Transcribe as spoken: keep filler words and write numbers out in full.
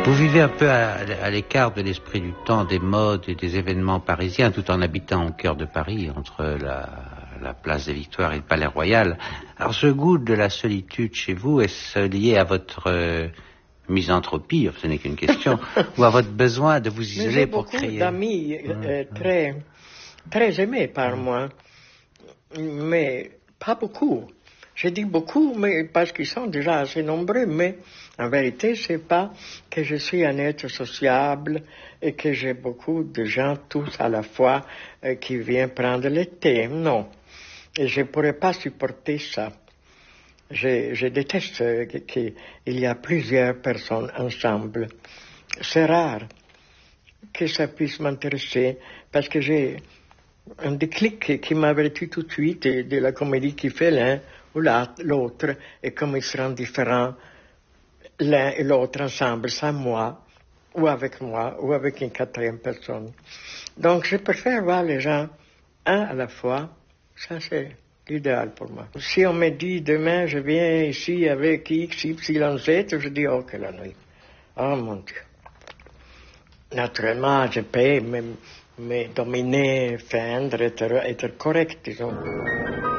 Vous vivez un peu à, à l'écart de l'esprit du temps, des modes et des événements parisiens, tout en habitant au cœur de Paris, entre la, la place des Victoires et le Palais Royal. Alors, ce goût de la solitude chez vous, est-ce lié à votre euh, misanthropie, ce n'est qu'une question, ou à votre besoin de vous isoler pour créer? J'ai beaucoup d'amis euh, très, très aimés par mmh. moi, mais pas beaucoup. Je dis beaucoup, mais parce qu'ils sont déjà assez nombreux, mais en vérité, c'est pas que je suis un être sociable et que j'ai beaucoup de gens tous à la fois euh, qui viennent prendre le thé. Non. Et je pourrais pas supporter ça. Je, je déteste euh, qu'il y a plusieurs personnes ensemble. C'est rare que ça puisse m'intéresser parce que j'ai un déclic qui, qui m'avertit tout de suite de, de la comédie qui fait l'un ou l'autre et comme ils seront différents l'un et l'autre ensemble, sans moi, ou avec moi, ou avec une quatrième personne. Donc je préfère voir les gens un à la fois, ça c'est l'idéal pour moi. Si on me dit demain je viens ici avec X, Y, Z, je dis ok la nuit. Oh mon Dieu. Naturellement, je peux me, me dominer, feindre, être, être correct, disons.